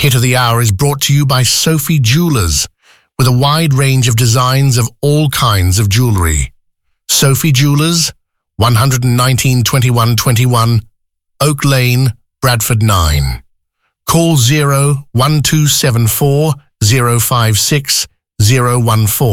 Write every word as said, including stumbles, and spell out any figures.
Hit of the Hour is brought to you by Sophie Jewelers, with a wide range of designs of all kinds of jewellery. Sophie Jewelers, one nineteen twenty-one twenty-one, Oak Lane, Bradford nine. Call zero one two seven four zero five six zero one four.